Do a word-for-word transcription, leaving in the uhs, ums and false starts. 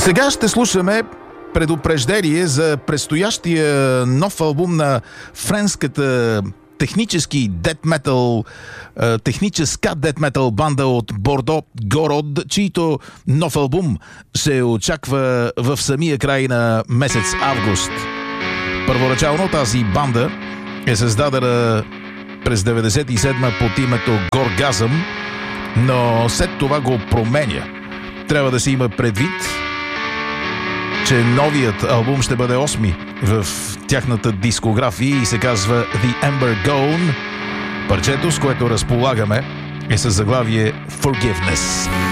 Сега ще слушаме предупреждение за предстоящия нов албум на френската технически дет метал, техническа дет метал банда от Бордо Город, чийто нов албум се очаква в самия край на месец август. Първоначално тази банда е създадена през деветдесет и седма под името Горгазъм, но след това го променя. Трябва да се има предвид, че новият албум ще бъде осми в тяхната дискография и се казва The Ember Gone. Парчето, с което разполагаме, е със заглавие Forgiveness.